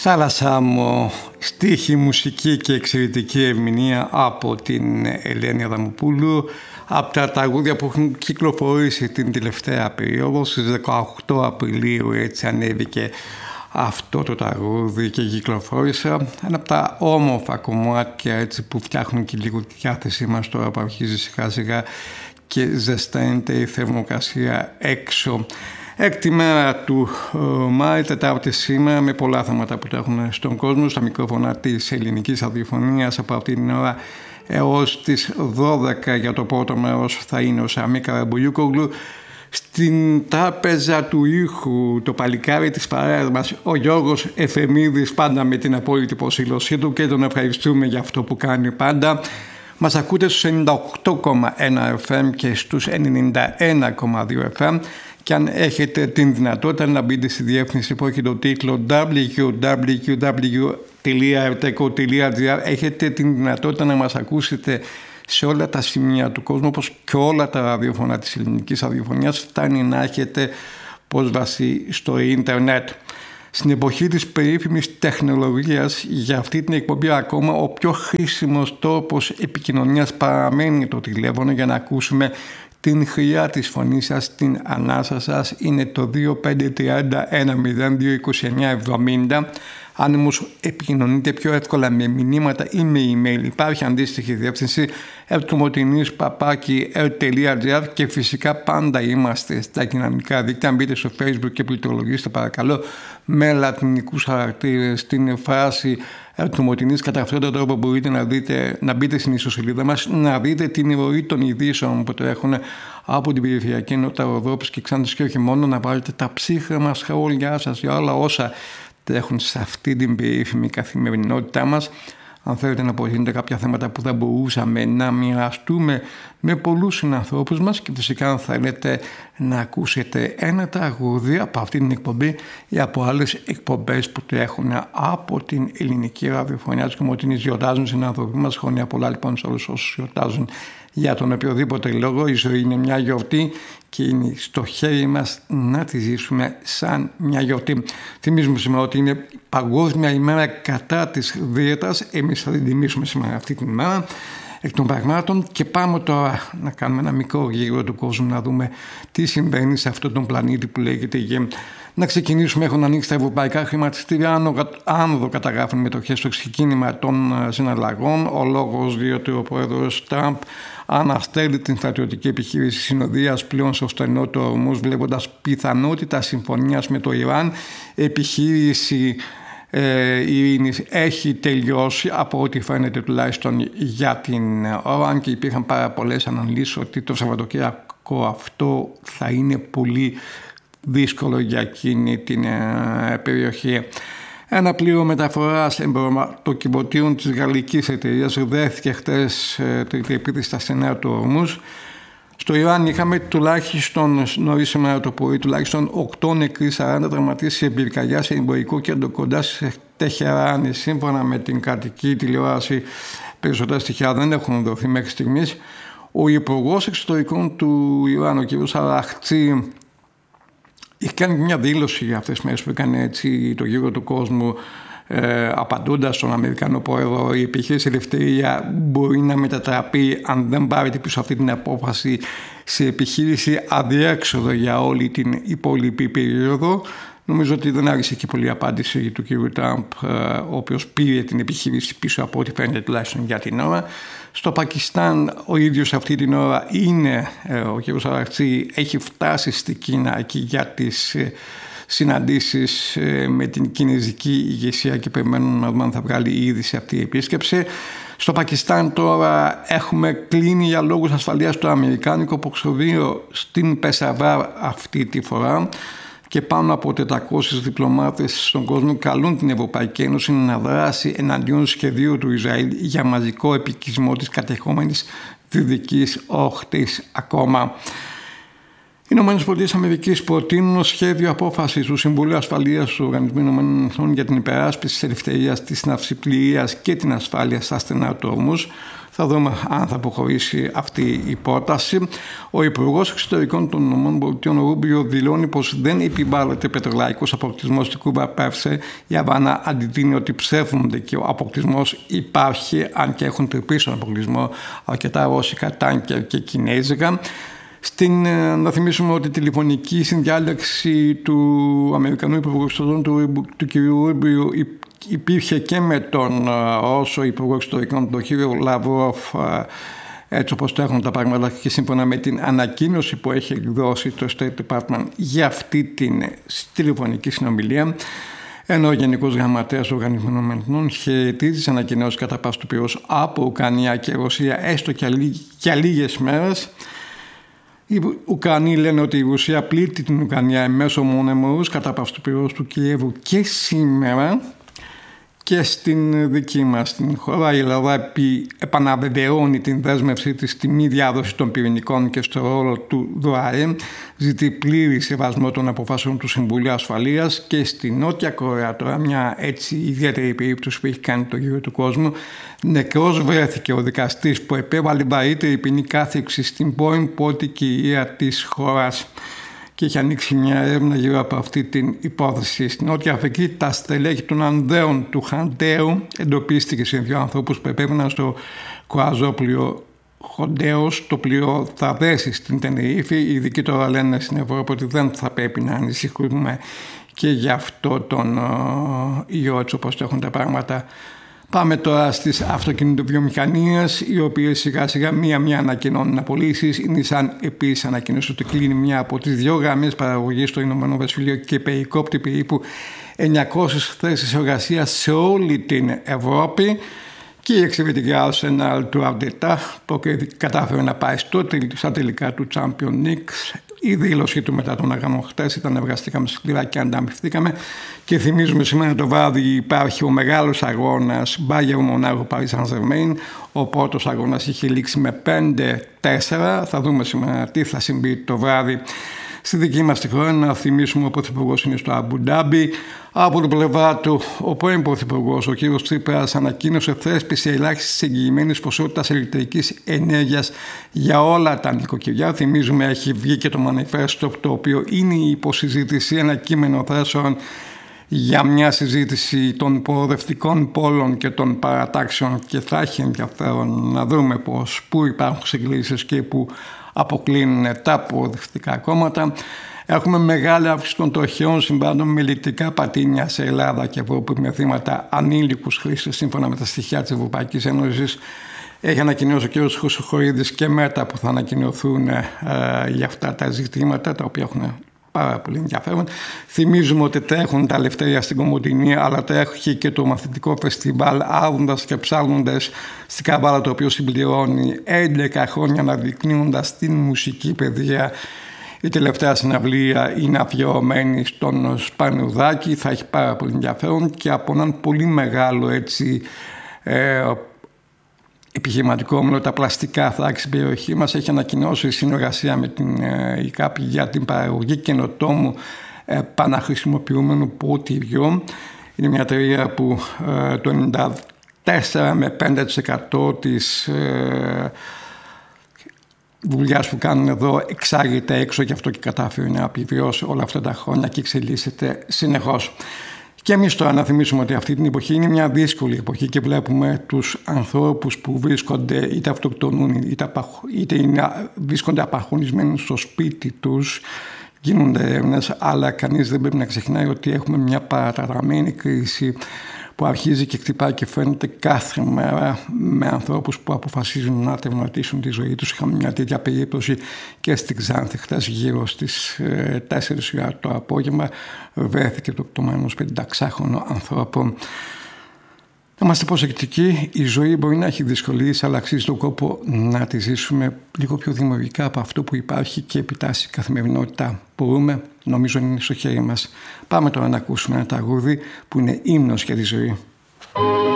Θάλασσα μου, στίχη, μουσική και εξαιρετική ερμηνεία από την Ελένη Αδαμοπούλου, από τα τραγούδια που έχουν κυκλοφορήσει την τελευταία περίοδο. Στις 18 Απριλίου έτσι ανέβηκε αυτό το τραγούδι και κυκλοφόρησε. Ένα από τα όμορφα κομμάτια έτσι που φτιάχνουν και λίγο τη διάθεσή μας τώρα που αρχίζει σιγά σιγά και ζεσταίνεται η θερμοκρασία έξω. Έκτη μέρα του Μάη, Τετάρτη σήμερα, με πολλά θέματα που τρέχουν στον κόσμο. Στα μικρόφωνα της ελληνικής ραδιοφωνίας από αυτή την ώρα έως τις 12 για το πρώτο μέρος θα είναι ο Σαμί Καραμπουλιούκογλου. Στην τράπεζα του ήχου, το παλικάρι της παρέας μας, ο Γιώργος Εφεμίδης, πάντα με την απόλυτη προσήλωσή του και τον ευχαριστούμε για αυτό που κάνει πάντα. Μας ακούτε στους 98,1 FM και στους 91,2 FM. Και αν έχετε την δυνατότητα να μπείτε στη διεύθυνση που έχει το τίτλο www.rtco.gr, έχετε την δυνατότητα να μας ακούσετε σε όλα τα σημεία του κόσμου, όπως και όλα τα ραδιοφωνά της ελληνικής ραδιοφωνίας. Φτάνει να έχετε πρόσβαση στο ίντερνετ. Στην εποχή της περίφημης τεχνολογίας, για αυτή την εκπομπή ακόμα ο πιο χρήσιμος τρόπος επικοινωνίας παραμένει το τηλέφωνο για να ακούσουμε την χρειά της φωνής σας, την ανάσα σας. Είναι το 2530-102-2970. Αν όμως επικοινωνείτε πιο εύκολα με μηνύματα ή με email, υπάρχει αντίστοιχη διεύθυνση ertumotinis@r.gr και φυσικά πάντα είμαστε στα κοινωνικά δίκτυα. Αν μπείτε στο Facebook και πληκτρολογήστε παρακαλώ με λατινικούς χαρακτήρες την φράση Ερτουμοτινής. Κατά αυτόν τον τρόπο μπορείτε να μπείτε στην ιστοσελίδα μας, να δείτε την ροή των ειδήσεων που τρέχουν από την περιφερειακή ενότητα Ροδόπης και Ξάνθης και όχι μόνο, να βάλετε τα ψύχρεμα σχόλιά σας για όλα όσα τρέχουν σε αυτή την περίφημη καθημερινότητά μας. Αν θέλετε να προτείνετε κάποια θέματα που θα μπορούσαμε να μοιραστούμε με πολλούς συνανθρώπους μας και φυσικά αν θέλετε να ακούσετε ένα τραγούδι από αυτή την εκπομπή ή από άλλες εκπομπές που τρέχουν από την ελληνική ραδιοφωνία της Κομωτινής, γιορτάζουν συνανθρώποι μας. Χρόνια πολλά λοιπόν σε όλους όσους γιορτάζουν για τον οποιοδήποτε λόγο. Η ζωή είναι μια γιορτή και είναι στο χέρι μας να τη ζήσουμε σαν μια γιορτή. Θυμίζουμε σήμερα ότι είναι Παγκόσμια ημέρα κατά της δίαιτας. Εμείς θα την τιμήσουμε σήμερα αυτή την ημέρα εκ των πραγμάτων και πάμε τώρα να κάνουμε ένα μικρό γύρο του κόσμου, να δούμε τι συμβαίνει σε αυτόν τον πλανήτη που λέγεται Γη. Να ξεκινήσουμε, έχουν ανοίξει τα ευρωπαϊκά χρηματιστήρια, άνοδο καταγράφουν μετοχές στο ξεκίνημα των συναλλαγών. Ο λόγος διότι ο πρόεδρος Τραμπ αναστέλει την στρατιωτική επιχείρηση συνοδείας πλέον στο στενό του Ορμούζ, βλέποντας πιθανότητα συμφωνίας με το Ιράν. Επιχείρηση ειρήνης έχει τελειώσει από ό,τι φαίνεται τουλάχιστον για την ώρα, και υπήρχαν πάρα πολλές αναλύσεις ότι το Σαββατοκύριακο αυτό θα είναι πολύ δύσκολο για εκείνη την περιοχή. Ένα πλοίο μεταφοράς εμπορευματοκιβωτίων της γαλλικής εταιρείας βρέθηκε χτες τρίτη επίθεση στα στενά του Ορμούζ. Στο Ιράν είχαμε τουλάχιστον νωρίς σήμερα το πρωί τουλάχιστον 8 νεκροί, 40 τραυματίες σε πυρκαγιά σε εμπορικό κέντρο κοντά σε Τεχεράνη. Σύμφωνα με την κρατική τηλεόραση, περισσότερα στοιχεία δεν έχουν δοθεί μέχρι στιγμής. Ο Υπουργός Εξωτερικών του Ιράν, ο κ. Αραχτσί, έχει κάνει μια δήλωση για αυτές τις μέρες που έκανε έτσι το γύρο του κόσμου, απαντώντας στον Αμερικανό πρόεδρο: η επιχείρηση Ελευθερία μπορεί να μετατραπεί, αν δεν πάρετε πίσω αυτή την απόφαση, σε επιχείρηση αδιέξοδο για όλη την υπόλοιπη περίοδο. Νομίζω ότι δεν άρχισε και πολύ απάντηση του κ. Τραμπ, ο οποίος πήρε την επιχείρηση πίσω από ό,τι φαίνεται τουλάχιστον για την ώρα. Στο Πακιστάν ο ίδιος αυτή την ώρα είναι, ο κ. Αραχτσί έχει φτάσει στην Κίνα εκεί για τις συναντήσεις με την κινέζικη ηγεσία και περιμένουν να δούμε αν θα βγάλει είδηση αυτή η επίσκεψη. Στο Πακιστάν τώρα έχουμε κλείνει για λόγους ασφαλείας το αμερικάνικο προξενείο στην Πεσαβάρ αυτή τη φορά και πάνω από 400 διπλωμάτες στον κόσμο καλούν την Ευρωπαϊκή Ένωση να δράσει εναντίον σχεδίου του Ισραήλ για μαζικό επικισμό της κατεχόμενης Δυτικής Όχθης ακόμα. Οι ΗΠΑ προτείνουν σχέδιο απόφασης του Συμβουλίου Ασφαλείας του Οργανισμού ΗΠΑ για την υπεράσπιση της ελευθερίας της ναυσιπλοείας και την ασφάλεια στα στενά του Ορμούζ. Θα δούμε αν θα αποχωρήσει αυτή η πρόταση. Ο Υπουργός Εξωτερικών των ΗΠΑ, ο Ρούμπιο, δηλώνει πως δεν επιβάλλεται πετρελαϊκός αποκτισμός στην Κούβα πέρσι. Η Αβάνα αντιτείνει ότι ψεύδονται και ο αποκτισμός υπάρχει, αν και έχουν τρυπήσει τον αποκτισμό αρκετά ρώσικα τάνκερ και κινέζικα. Να θυμίσουμε ότι η τηλεφωνική συνδιάλεξη του Αμερικανού Υπουργού Εξωτερικών του κ. Ρούμπιο υπήρχε και με τον Ρώσο Υπουργό Εξωτερικών, τον κ. Λαυρόφ, έτσι όπως το έχουν τα πράγματα και σύμφωνα με την ανακοίνωση που έχει εκδώσει το State Department για αυτή την τηλεφωνική συνομιλία. Ενώ ο Γενικός Γραμματέας του Οργανισμένων Εθνών χαιρετίζει τις ανακοινώσεις κατά πάση του πυρός από Ουκρανία και Ρωσία έστω για λίγες μέρες. Οι Ουκρανοί λένε ότι η Ρωσία πλήττει την Ουκρανία μέσω μονομερούς κατάπαυσης του πυρός του Κιέβου και σήμερα. Και στην δική μας την χώρα η Ελλάδα επαναβεβαιώνει την δέσμευσή της στη μη διάδοση των πυρηνικών και στο ρόλο του ΔΟΑΕ, ζητεί πλήρη σεβασμό των αποφάσεων του Συμβουλίου Ασφαλείας. Και στη Νότια Κορέα, τώρα μια έτσι ιδιαίτερη περίπτωση που έχει κάνει το γύρο του κόσμου, νεκρός βρέθηκε ο δικαστής που επέβαλε βαρύτερη ποινή κάθεξη στην πρώην πρώτη κυρία της χώρας και έχει ανοίξει μια έρευνα γύρω από αυτή την υπόθεση. Στην Νότια Αφρική, τα στελέχη των Ανδέων του Χαντέου εντοπίστηκε σε δύο ανθρώπους που επέβαιναν στο κρουαζόπλοιο Χοντέος. Το πλοίο θα δέσει στην Τενερίφη. Οι ειδικοί τώρα λένε στην Ευρώπη ότι δεν θα πρέπει να ανησυχούμε και για αυτό τον ιό, έτσι όπως το έχουν τα πράγματα. Πάμε τώρα στις αυτοκινητοβιομηχανίες, οι οποίες σιγά σιγά μία ανακοινώνουν απολύσεις. Η Nissan επίσης ανακοίνωσε ότι κλείνει μια από τις δύο γραμμές παραγωγής στο Ηνωμένο Βασίλειο και περικόπτει περίπου 900 θέσεις εργασίας σε όλη την Ευρώπη. Και η εξαιρετική Arsenal του Αρτετά που κατάφερε να πάει στα τελικά του Champions League. Η δήλωσή του μετά τον αγώνα χτες ήταν εργαστήκαμε σκληρά και ανταμυφθήκαμε. Και θυμίζουμε σήμερα το βράδυ υπάρχει ο μεγάλος αγώνας Bayern Μονάχου Paris Saint-Germain. Ο πρώτος αγώνας είχε λήξει με 5-4. Θα δούμε σήμερα τι θα συμβεί το βράδυ στη δική μας τη χώρα. Να θυμίσουμε ο Πρωθυπουργός είναι στο Αμπουντάμπι. Από την πλευρά του, ο πρώην Πρωθυπουργός, ο κ. Τσίπρας, ανακοίνωσε θέσπιση ελάχιστης εγγυημένης ποσότητας ηλεκτρικής ενέργειας για όλα τα νοικοκυριά. Θυμίζουμε, έχει βγει και το μανιφέστο, το οποίο είναι η υποσυζήτηση, ένα κείμενο θέσεων για μια συζήτηση των προοδευτικών πόλων και των παρατάξεων, και θα έχει ενδιαφέρον να δούμε πού υπάρχουν συγκλήσεις και πού αποκλίνουν τα προοδευτικά κόμματα. Έχουμε μεγάλη αύξηση των τροχαίων συμβάντων με ηλεκτρικά πατίνια σε Ελλάδα και Ευρώπη με θύματα ανήλικους χρήστες, σύμφωνα με τα στοιχεία της Ευρωπαϊκής Ένωσης. Έχει ανακοινώσει ο κ. Χρυσοχοΐδης και μέτρα που θα ανακοινωθούν για αυτά τα ζητήματα, τα οποία έχουν πάρα πολύ ενδιαφέρον. Θυμίζουμε ότι τρέχουν τα Λευτέρια στην Κομοτηνή, αλλά τρέχει και το μαθητικό φεστιβάλ Άρδοντας και Ψάλλοντες στην Καβάλα, το οποίο συμπληρώνει 11 χρόνια αναδεικνύοντας την μουσική παιδεία. Η τελευταία συναυλία είναι αφιερωμένη στον Σπανιουδάκη, θα έχει πάρα πολύ ενδιαφέρον και από έναν πολύ μεγάλο επιχειρηματικό όμιλο τα πλαστικά θράκη στην περιοχή μας. Έχει ανακοινώσει συνεργασία με την ΙΚΑΠ για την παραγωγή καινοτόμου επαναχρησιμοποιούμενου ποτηριού. Είναι μια εταιρεία που το 94 με 5% της δουλειάς που κάνουν εδώ εξάγεται έξω, και αυτό και κατάφερε να επιβιώσει όλα αυτά τα χρόνια και εξελίσσεται συνεχώς. Και εμείς τώρα να θυμίσουμε ότι αυτή την εποχή είναι μια δύσκολη εποχή και βλέπουμε τους ανθρώπους που βρίσκονται είτε αυτοκτονούν είτε βρίσκονται απαγχωνισμένοι στο σπίτι τους. Γίνονται έρευνες, αλλά κανείς δεν πρέπει να ξεχνάει ότι έχουμε μια παρατεταμένη κρίση που αρχίζει και χτυπάει και φαίνεται κάθε μέρα με ανθρώπους που αποφασίζουν να τερματίσουν τη ζωή τους. Είχαμε μια τέτοια περίπτωση και στην Ξάνθη χθες γύρω στις 4 ώρα το απόγευμα. Βρέθηκε το πτώμα ενός 56χρονου ανθρώπου. Είμαστε προσεκτικοί. Η ζωή μπορεί να έχει δυσκολίες, αλλά αξίζει τον κόπο να τη ζήσουμε λίγο πιο δημιουργικά από αυτό που υπάρχει και επιτάσσει η καθημερινότητα. Μπορούμε, νομίζω είναι στο χέρι μας. Πάμε τώρα να ακούσουμε ένα τραγούδι που είναι ύμνος για τη ζωή.